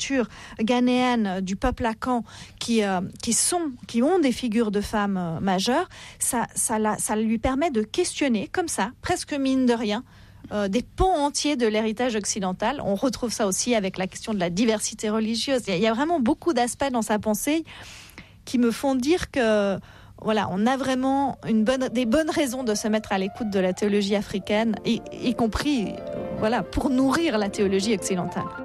culture ghanéenne du peuple Akan qui ont des figures de femmes majeures, ça lui permet de questionner comme ça, presque mine de rien, des pans entiers de l'héritage occidental. On retrouve ça aussi avec la question de la diversité religieuse. Il y a vraiment beaucoup d'aspects dans sa pensée qui me font dire que voilà, on a vraiment des bonnes raisons de se mettre à l'écoute de la théologie africaine, y compris pour nourrir la théologie occidentale.